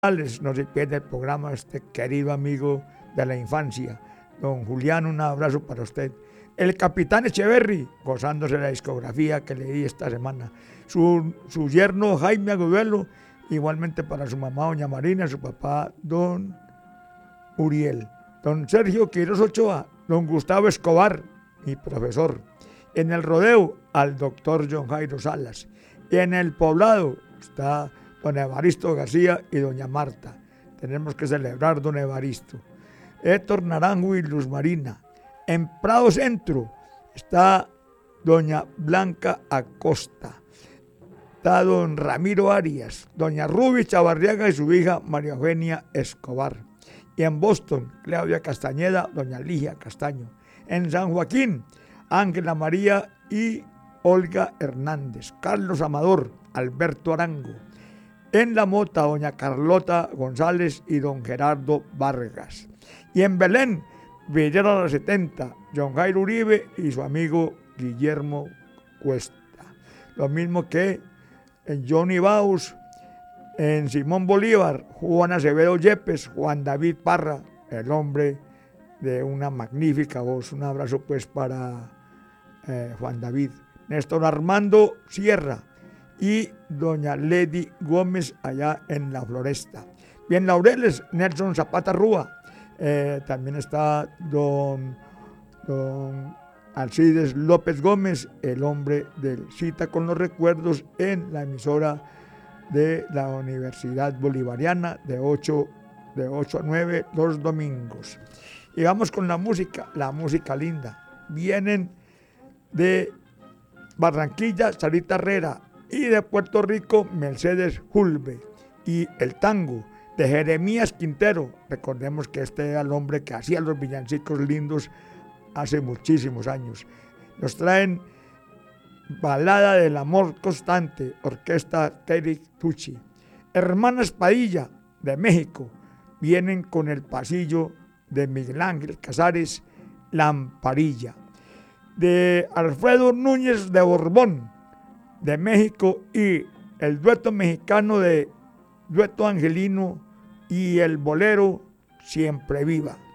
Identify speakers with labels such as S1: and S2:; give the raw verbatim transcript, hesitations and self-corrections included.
S1: No se pierde el programa, este querido amigo de la infancia. Don Julián, un abrazo para usted. El Capitán Echeverry, gozándose la discografía que leí esta semana. Su, su yerno Jaime Agudelo, igualmente para su mamá doña Marina, su papá don Uriel. Don Sergio Quiroz Ochoa, don Gustavo Escobar, mi profesor. En el rodeo, al doctor John Jairo Salas. Y en el poblado está don Evaristo García y doña Marta. Tenemos que celebrar don Evaristo. Héctor Naranjo y Luz Marina. En Prado Centro está doña Blanca Acosta. Está don Ramiro Arias, doña Ruby Chavarriaga y su hija María Eugenia Escobar. Y en Boston, Claudia Castañeda, doña Ligia Castaño. En San Joaquín, Ángela María y Olga Hernández. Carlos Amador, Alberto Arango. En La Mota, doña Carlota González y don Gerardo Vargas. Y en Belén, Villera de los setenta, John Jairo Uribe y su amigo Guillermo Cuesta. Lo mismo que en Johnny Baus, en Simón Bolívar, Juan Acevedo Yepes, Juan David Parra, el hombre de una magnífica voz. Un abrazo pues para eh, Juan David. Néstor Armando Sierra y doña Lady Gómez allá en La Floresta. Bien, Laureles, Nelson Zapata Rúa. Eh, también está don, don Alcides López Gómez, el hombre del Cita con los Recuerdos en la emisora de la Universidad Bolivariana de ocho, de ocho a nueve los domingos. Y vamos con la música, la música linda. Vienen de Barranquilla, Sarita Herrera, y de Puerto Rico, Mercedes Julve. Y el tango de Jeremías Quintero. Recordemos que este era el hombre que hacía los villancicos lindos hace muchísimos años. Nos traen Balada del Amor Constante, Orquesta Terry Tucci. Hermanas Padilla, de México, vienen con el pasillo de Miguel Ángel Casares, Lamparilla. De Alfredo Núñez de Borbón, de México, y el dueto mexicano de Dueto Angelino y el bolero Siempre Viva.